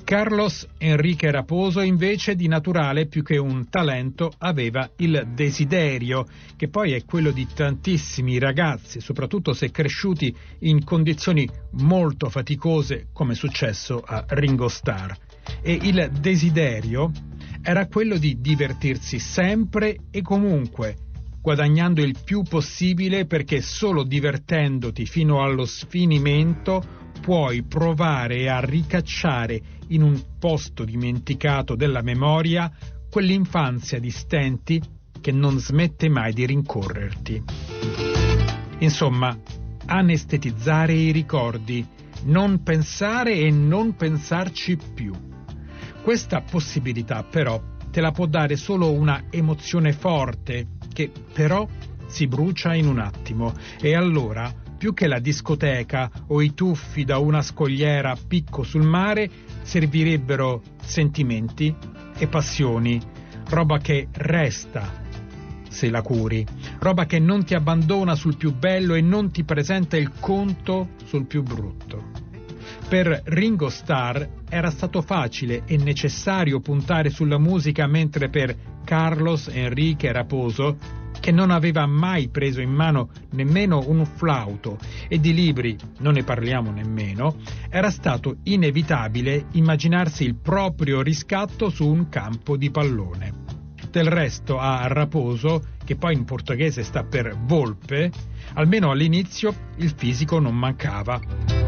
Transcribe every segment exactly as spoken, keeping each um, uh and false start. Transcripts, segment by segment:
Carlos Enrique Raposo invece di naturale più che un talento aveva il desiderio, che poi è quello di tantissimi ragazzi, soprattutto se cresciuti in condizioni molto faticose come è successo a Ringo Starr. E il desiderio era quello di divertirsi sempre e comunque, guadagnando il più possibile, perché solo divertendoti fino allo sfinimento puoi provare a ricacciare in un posto dimenticato della memoria quell'infanzia di stenti che non smette mai di rincorrerti. Insomma, anestetizzare i ricordi, non pensare e non pensarci più. Questa possibilità però te la può dare solo una emozione forte che però si brucia in un attimo, e allora più che la discoteca o i tuffi da una scogliera a picco sul mare servirebbero sentimenti e passioni, roba che resta se la curi, roba che non ti abbandona sul più bello e non ti presenta il conto sul più brutto. Per Ringo Starr era stato facile e necessario puntare sulla musica, mentre per Carlos Enrique Raposo, che non aveva mai preso in mano nemmeno un flauto e di libri non ne parliamo nemmeno, era stato inevitabile immaginarsi il proprio riscatto su un campo di pallone. Del resto a Raposo, che poi in portoghese sta per volpe, almeno all'inizio il fisico non mancava.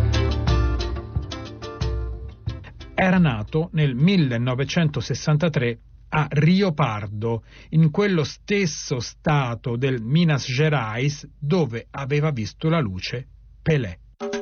Era nato nel millenovecentosessantatré a Rio Pardo, in quello stesso stato del Minas Gerais dove aveva visto la luce Pelé.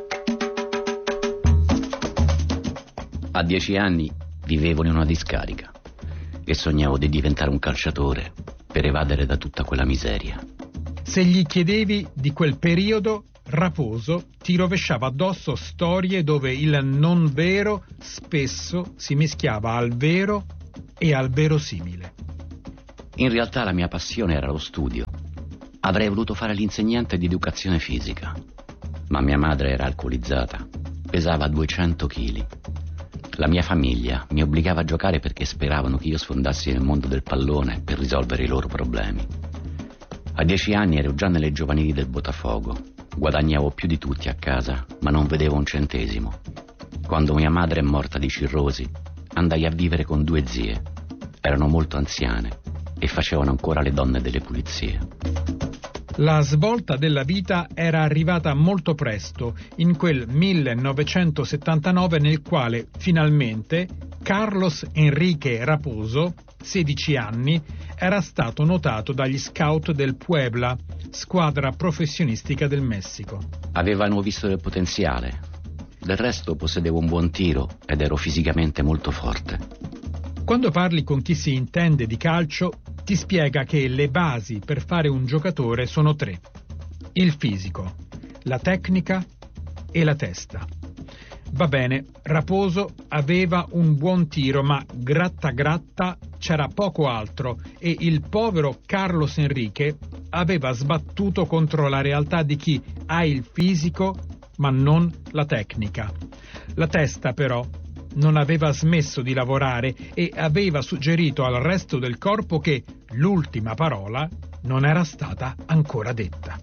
A dieci anni vivevo in una discarica e sognavo di diventare un calciatore per evadere da tutta quella miseria. Se gli chiedevi di quel periodo, Raposo ti rovesciava addosso storie dove il non vero spesso si mischiava al vero e al verosimile. In realtà la mia passione era lo studio. Avrei voluto fare l'insegnante di educazione fisica, ma mia madre era alcolizzata, pesava duecento chili. La mia famiglia mi obbligava a giocare perché speravano che io sfondassi nel mondo del pallone per risolvere i loro problemi. A dieci anni ero già nelle giovanili del Botafogo. Guadagnavo più di tutti a casa, ma non vedevo un centesimo. Quando mia madre è morta di cirrosi, andai a vivere con due zie. Erano molto anziane e facevano ancora le donne delle pulizie. La svolta della vita era arrivata molto presto, in quel millenovecentosettantanove nel quale finalmente Carlos Enrique Raposo, sedici anni, era stato notato dagli scout del Puebla, squadra professionistica del Messico. Avevano visto del potenziale. Del resto possedevo un buon tiro ed ero fisicamente molto forte. Quando parli con chi si intende di calcio, ti spiega che le basi per fare un giocatore sono tre: il fisico, la tecnica e la testa. Va bene, Raposo aveva un buon tiro, ma gratta gratta c'era poco altro, e il povero Carlos Enrique aveva sbattuto contro la realtà di chi ha il fisico ma non la tecnica. La testa però non aveva smesso di lavorare e aveva suggerito al resto del corpo che l'ultima parola non era stata ancora detta.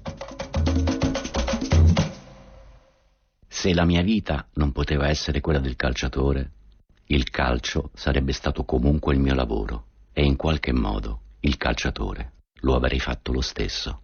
Se la mia vita non poteva essere quella del calciatore, il calcio sarebbe stato comunque il mio lavoro e in qualche modo il calciatore lo avrei fatto lo stesso.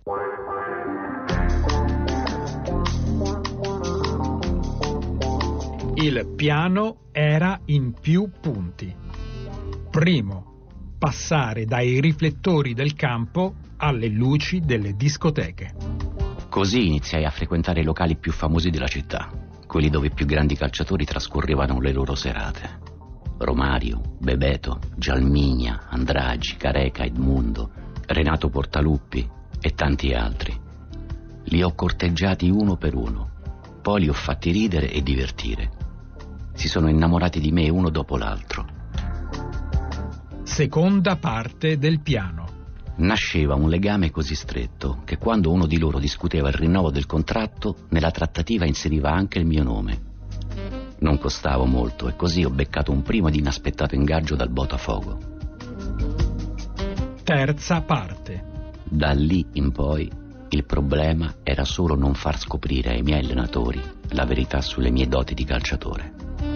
Il piano era in più punti. Primo, passare dai riflettori del campo alle luci delle discoteche. Così iniziai a frequentare i locali più famosi della città, quelli dove i più grandi calciatori trascorrevano le loro serate. Romario, Bebeto, Gialmigna, Andragi, Careca, Edmundo, Renato Portaluppi e tanti altri. Li ho corteggiati uno per uno, poi li ho fatti ridere e divertire. Si sono innamorati di me uno dopo l'altro. Seconda parte del piano. Nasceva un legame così stretto che quando uno di loro discuteva il rinnovo del contratto, nella trattativa inseriva anche il mio nome. Non costavo molto e così ho beccato un primo ed inaspettato ingaggio dal Botafogo. Terza parte. Da lì in poi il problema era solo non far scoprire ai miei allenatori la verità sulle mie doti di calciatore.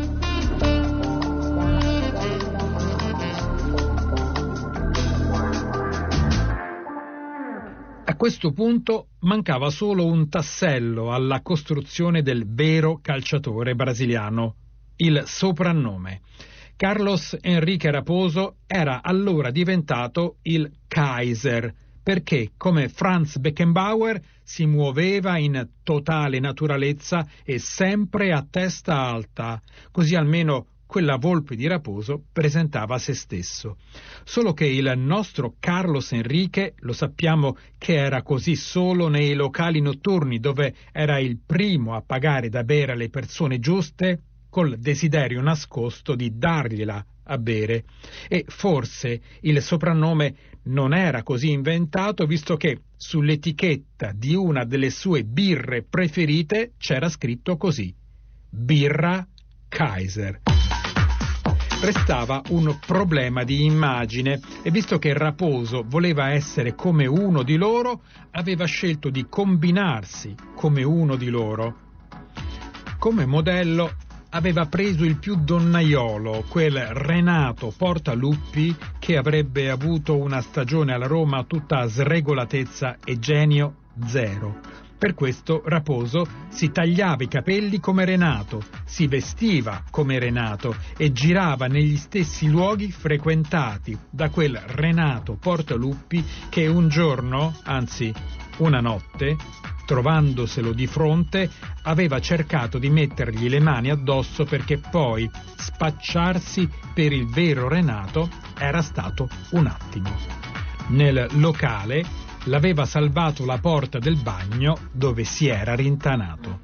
A questo punto mancava solo un tassello alla costruzione del vero calciatore brasiliano, il soprannome. Carlos Enrique Raposo era allora diventato il Kaiser, perché, come Franz Beckenbauer, si muoveva in totale naturalezza e sempre a testa alta, così almeno quella volpe di Raposo presentava se stesso. Solo che il nostro Carlos Enrique, lo sappiamo che era così solo nei locali notturni, dove era il primo a pagare da bere alle persone giuste, col desiderio nascosto di dargliela a bere. E forse il soprannome non era così inventato, visto che sull'etichetta di una delle sue birre preferite c'era scritto così: Birra Kaiser. Restava un problema di immagine e visto che Raposo voleva essere come uno di loro, aveva scelto di combinarsi come uno di loro. Come modello aveva preso il più donnaiolo, quel Renato Portaluppi che avrebbe avuto una stagione alla Roma tutta sregolatezza e genio zero. Per questo Raposo si tagliava i capelli come Renato, si vestiva come Renato e girava negli stessi luoghi frequentati da quel Renato Portaluppi che un giorno, anzi una notte, trovandoselo di fronte, aveva cercato di mettergli le mani addosso perché poi spacciarsi per il vero Renato era stato un attimo. Nel locale l'aveva salvato la porta del bagno dove si era rintanato.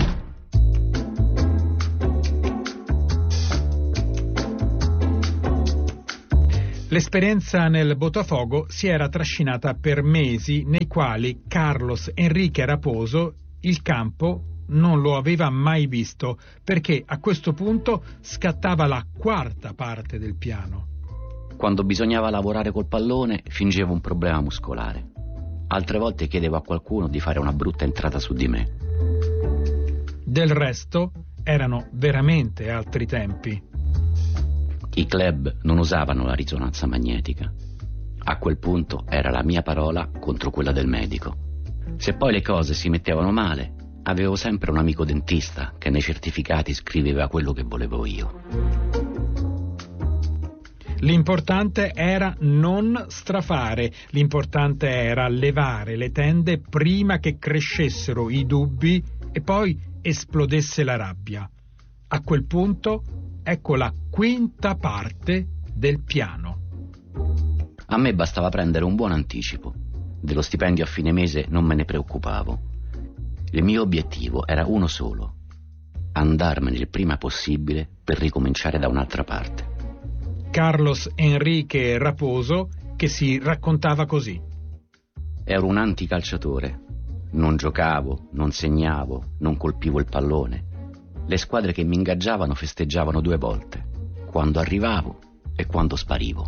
L'esperienza nel Botafogo si era trascinata per mesi nei quali Carlos Enrique Raposo il campo non lo aveva mai visto, perché a questo punto scattava la quarta parte del piano. Quando bisognava lavorare col pallone fingevo un problema muscolare. Altre volte chiedevo a qualcuno di fare una brutta entrata su di me. Del resto erano veramente altri tempi. I club non usavano la risonanza magnetica. A quel punto era la mia parola contro quella del medico. Se poi le cose si mettevano male, avevo sempre un amico dentista che nei certificati scriveva quello che volevo io. L'importante era non strafare, l'importante era levare le tende prima che crescessero i dubbi e poi esplodesse la rabbia. A quel punto ecco la quinta parte del piano. A me bastava prendere un buon anticipo. Dello stipendio a fine mese non me ne preoccupavo. Il mio obiettivo era uno solo: andarmene il prima possibile per ricominciare da un'altra parte. Carlos Enrique Raposo che si raccontava così: ero un anticalciatore. Non giocavo, non segnavo, non colpivo il pallone. Le squadre che mi ingaggiavano festeggiavano due volte: quando arrivavo e quando sparivo.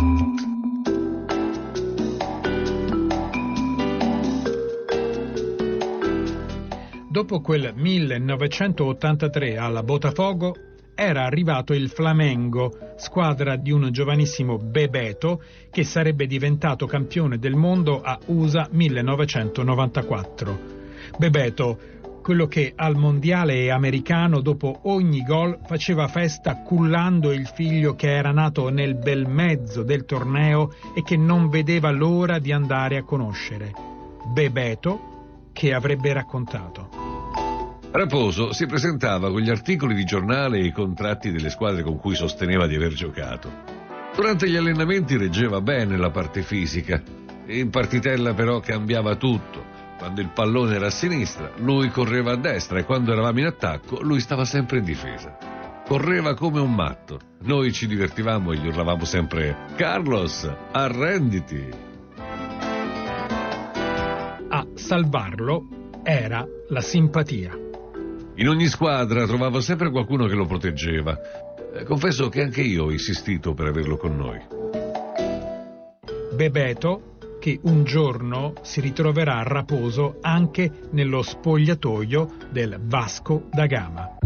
Dopo quel millenovecentottantatré alla Botafogo era arrivato il Flamengo, squadra di un giovanissimo Bebeto che sarebbe diventato campione del mondo a U S A millenovecentonovantaquattro. Bebeto, quello che al mondiale americano dopo ogni gol faceva festa cullando il figlio che era nato nel bel mezzo del torneo e che non vedeva l'ora di andare a conoscere. Bebeto che avrebbe raccontato: Raposo si presentava con gli articoli di giornale e i contratti delle squadre con cui sosteneva di aver giocato. Durante gli allenamenti reggeva bene la parte fisica, in partitella però cambiava tutto. Quando il pallone era a sinistra, lui correva a destra e quando eravamo in attacco, lui stava sempre in difesa. Correva come un matto. Noi ci divertivamo e gli urlavamo sempre: Carlos, arrenditi! A salvarlo era la simpatia. In ogni squadra trovava sempre qualcuno che lo proteggeva. Eh, confesso che anche io ho insistito per averlo con noi. Bebeto, che un giorno si ritroverà a Raposo anche nello spogliatoio del Vasco da Gama.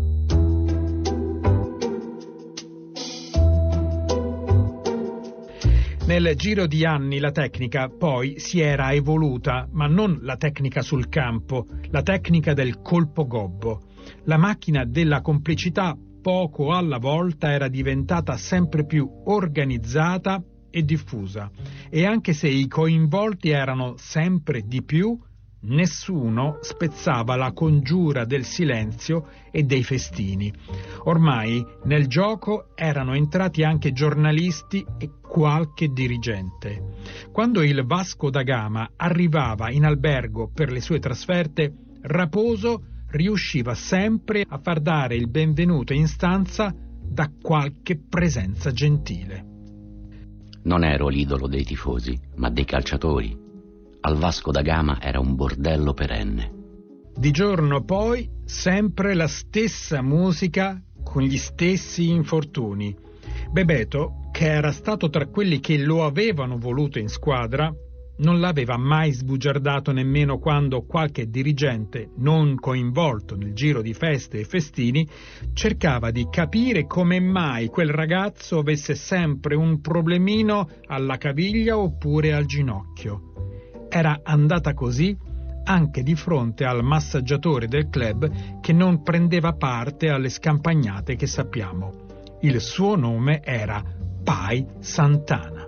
Nel giro di anni la tecnica poi si era evoluta, ma non la tecnica sul campo, la tecnica del colpo gobbo. La macchina della complicità poco alla volta era diventata sempre più organizzata e diffusa, e anche se i coinvolti erano sempre di più, nessuno spezzava la congiura del silenzio e dei festini. Ormai nel gioco erano entrati anche giornalisti e qualche dirigente. Quando il Vasco da Gama arrivava in albergo per le sue trasferte, Raposo riusciva sempre a far dare il benvenuto in stanza da qualche presenza gentile. Non ero l'idolo dei tifosi, ma dei calciatori. Al Vasco da Gama era un bordello perenne. Di giorno poi sempre la stessa musica con gli stessi infortuni. Bebeto, che era stato tra quelli che lo avevano voluto in squadra, non l'aveva mai sbugiardato nemmeno quando qualche dirigente non coinvolto nel giro di feste e festini cercava di capire come mai quel ragazzo avesse sempre un problemino alla caviglia oppure al ginocchio. Era andata così anche di fronte al massaggiatore del club che non prendeva parte alle scampagnate che sappiamo. Il suo nome era Pai Santana.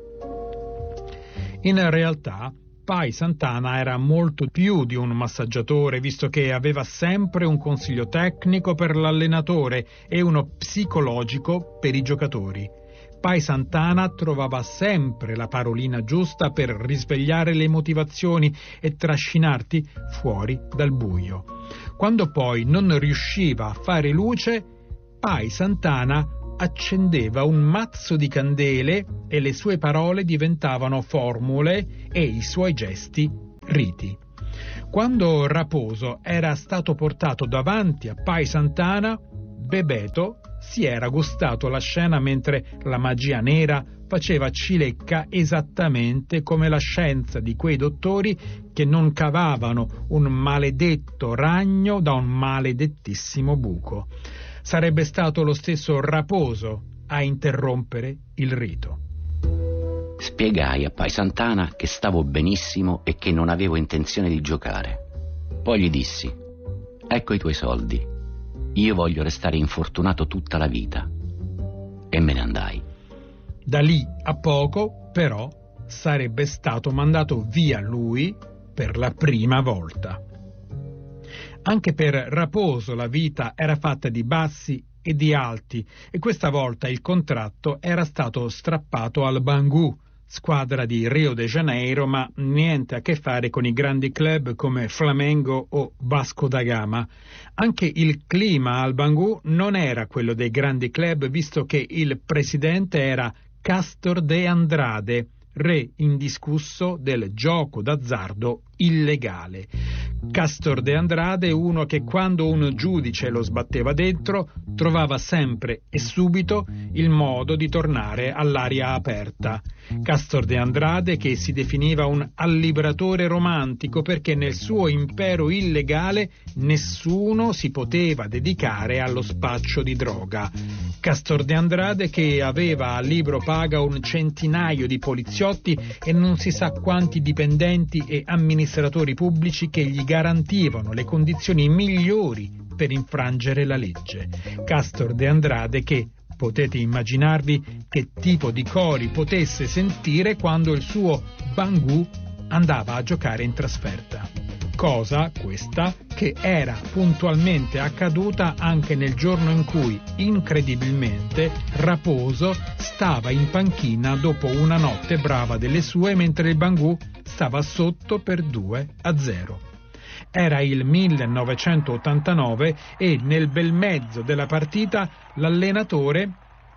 In realtà Pai Santana era molto più di un massaggiatore, visto che aveva sempre un consiglio tecnico per l'allenatore e uno psicologico per i giocatori. Pai Santana trovava sempre la parolina giusta per risvegliare le motivazioni e trascinarti fuori dal buio. Quando poi non riusciva a fare luce, Pai Santana accendeva un mazzo di candele e le sue parole diventavano formule e i suoi gesti riti. Quando Raposo era stato portato davanti a Pai Santana, Bebeto si era gustato la scena mentre la magia nera faceva cilecca esattamente come la scienza di quei dottori che non cavavano un maledetto ragno da un maledettissimo buco. Sarebbe stato lo stesso Raposo a interrompere il rito. Spiegai a Pai Santana che stavo benissimo e che non avevo intenzione di giocare. Poi gli dissi: ecco i tuoi soldi. Io voglio restare infortunato tutta la vita. E me ne andai. Da lì a poco, però, sarebbe stato mandato via lui per la prima volta. Anche per Raposo la vita era fatta di bassi e di alti, e questa volta il contratto era stato strappato al Bangu, squadra di Rio de Janeiro, ma niente a che fare con i grandi club come Flamengo o Vasco da Gama. Anche il clima al Bangu non era quello dei grandi club, visto che il presidente era Castor de Andrade, re indiscusso del gioco d'azzardo illegale. Castor de Andrade, uno che quando un giudice lo sbatteva dentro trovava sempre e subito il modo di tornare all'aria aperta. Castor de Andrade che si definiva un allibratore romantico perché nel suo impero illegale nessuno si poteva dedicare allo spaccio di droga. Castor de Andrade che aveva a libro paga un centinaio di poliziotti e non si sa quanti dipendenti e amministratori pubblici che gli garantivano le condizioni migliori per infrangere la legge. Castor de Andrade che, potete immaginarvi che tipo di cori potesse sentire quando il suo Bangu andava a giocare in trasferta. Cosa, questa, che era puntualmente accaduta anche nel giorno in cui, incredibilmente, Raposo stava in panchina dopo una notte brava delle sue mentre il Bangu stava sotto per due a zero. Era il millenovecentottantanove e nel bel mezzo della partita l'allenatore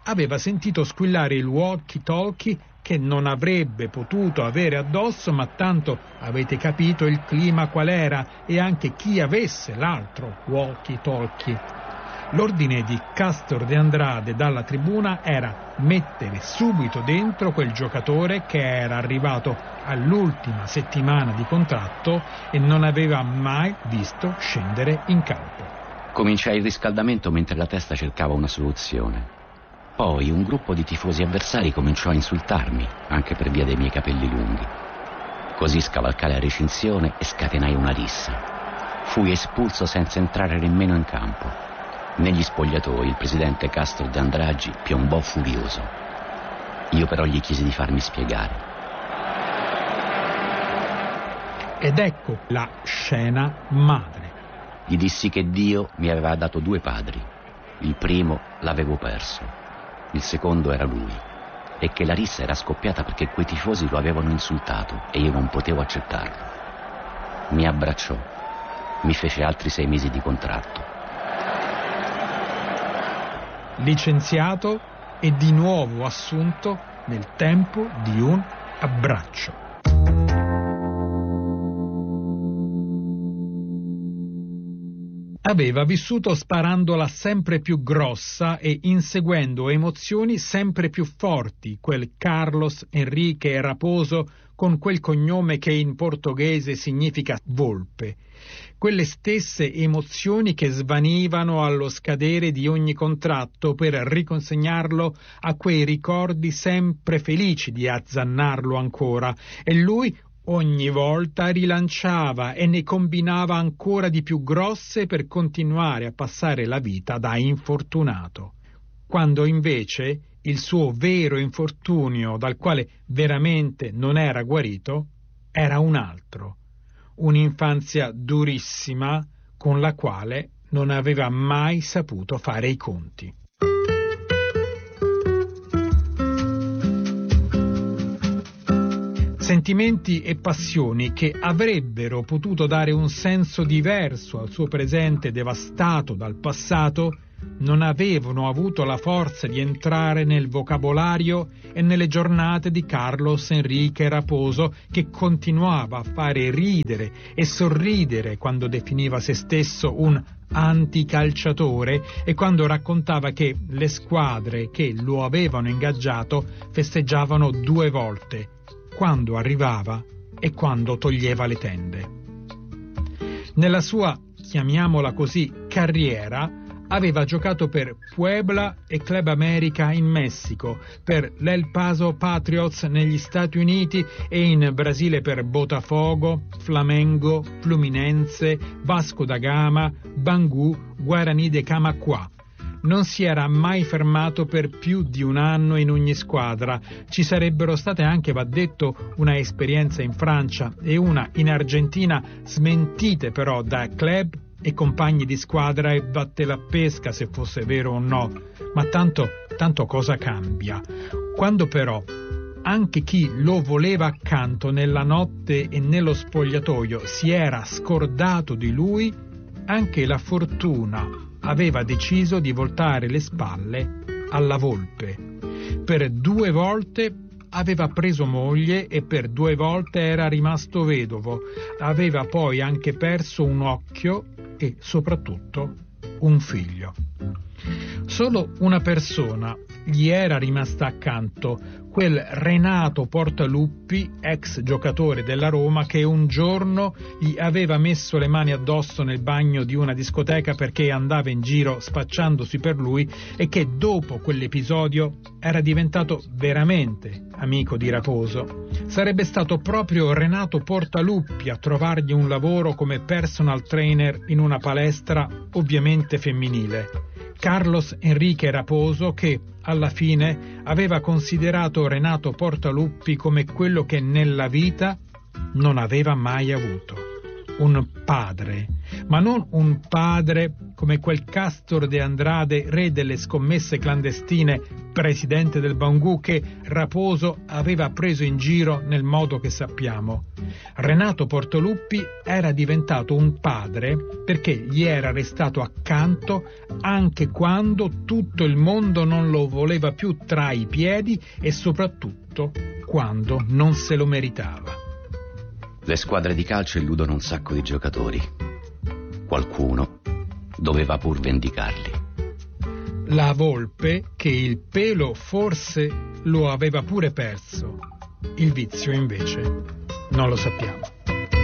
aveva sentito squillare il walkie-talkie che non avrebbe potuto avere addosso, ma tanto avete capito il clima qual era e anche chi avesse l'altro walkie-talkie. L'ordine di Castor de Andrade dalla tribuna era mettere subito dentro quel giocatore che era arrivato all'ultima settimana di contratto e non aveva mai visto scendere in campo. Cominciai il riscaldamento mentre la testa cercava una soluzione. Poi un gruppo di tifosi avversari cominciò a insultarmi, anche per via dei miei capelli lunghi. Così scavalcai la recinzione e scatenai una rissa. Fui espulso senza entrare nemmeno in campo. Negli spogliatoi il presidente Castor de Andrade piombò furioso. Io però gli chiesi di farmi spiegare. Ed ecco la scena madre. Gli dissi che Dio mi aveva dato due padri. Il primo l'avevo perso. Il secondo era lui, e che la rissa era scoppiata perché quei tifosi lo avevano insultato e io non potevo accettarlo. Mi abbracciò, mi fece altri sei mesi di contratto. Licenziato e di nuovo assunto nel tempo di un abbraccio. Aveva vissuto sparandola sempre più grossa e inseguendo emozioni sempre più forti, quel Carlos Enrique Raposo con quel cognome che in portoghese significa volpe. Quelle stesse emozioni che svanivano allo scadere di ogni contratto per riconsegnarlo a quei ricordi sempre felici di azzannarlo ancora, e lui ogni volta rilanciava e ne combinava ancora di più grosse per continuare a passare la vita da infortunato. Quando invece il suo vero infortunio, dal quale veramente non era guarito, era un altro, un'infanzia durissima con la quale non aveva mai saputo fare i conti. Sentimenti e passioni che avrebbero potuto dare un senso diverso al suo presente devastato dal passato non avevano avuto la forza di entrare nel vocabolario e nelle giornate di Carlos Enrique Raposo, che continuava a fare ridere e sorridere quando definiva se stesso un anticalciatore e quando raccontava che le squadre che lo avevano ingaggiato festeggiavano due volte, quando arrivava e quando toglieva le tende. Nella sua, chiamiamola così, carriera, aveva giocato per Puebla e Club América in Messico, per l'El Paso Patriots negli Stati Uniti e in Brasile per Botafogo, Flamengo, Fluminense, Vasco da Gama, Bangu, Guarani de Camaquá. Non si era mai fermato per più di un anno in ogni squadra. Ci sarebbero state anche, va detto, una esperienza in Francia e una in Argentina, smentite però da club e compagni di squadra e batte la pesca, se fosse vero o no. Ma tanto, tanto cosa cambia? Quando però anche chi lo voleva accanto nella notte e nello spogliatoio si era scordato di lui, anche la fortuna aveva deciso di voltare le spalle alla volpe. Per due volte aveva preso moglie e per due volte era rimasto vedovo. Aveva poi anche perso un occhio e soprattutto un figlio. Solo una persona gli era rimasta accanto, quel Renato Portaluppi, ex giocatore della Roma, che un giorno gli aveva messo le mani addosso nel bagno di una discoteca perché andava in giro spacciandosi per lui e che dopo quell'episodio era diventato veramente amico di Raposo. Sarebbe stato proprio Renato Portaluppi a trovargli un lavoro come personal trainer in una palestra ovviamente femminile. Carlos Enrique Raposo che, alla fine, aveva considerato Renato Portaluppi come quello che nella vita non aveva mai avuto. un padre, ma non un padre come quel Castor de Andrade, re delle scommesse clandestine, presidente del Bangù, che Raposo aveva preso in giro nel modo che sappiamo. Renato Portaluppi era diventato un padre perché gli era restato accanto anche quando tutto il mondo non lo voleva più tra i piedi e soprattutto quando non se lo meritava. Le squadre di calcio illudono un sacco di giocatori. Qualcuno doveva pur vendicarli. La Volpe, che il pelo forse lo aveva pure perso. Il vizio invece non lo sappiamo.